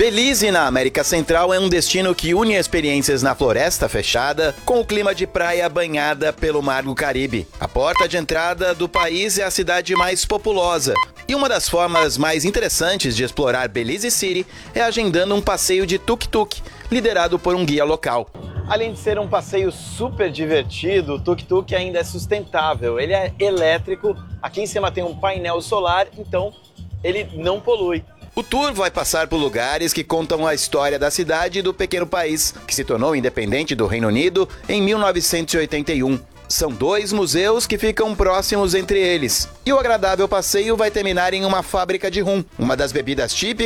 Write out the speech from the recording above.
Belize, na América Central, é um destino que une experiências na floresta fechada com o clima de praia banhada pelo Mar do Caribe. A porta de entrada do país é a cidade mais populosa. E uma das formas mais interessantes de explorar Belize City é agendando um passeio de tuk-tuk, liderado por um guia local. Além de ser um passeio super divertido, o tuk-tuk ainda é sustentável. Ele é elétrico, aqui em cima tem um painel solar, então ele não polui. O tour vai passar por lugares que contam a história da cidade e do pequeno país, que se tornou independente do Reino Unido em 1981. São 2 museus que ficam próximos entre eles. E o agradável passeio vai terminar em uma fábrica de rum, uma das bebidas típicas